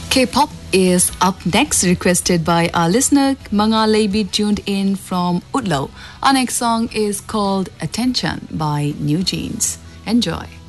K-pop is up next, requested by our listener Manga Leibi, tuned in from Utlo. Our next song is called Attention by New Jeans. Enjoy.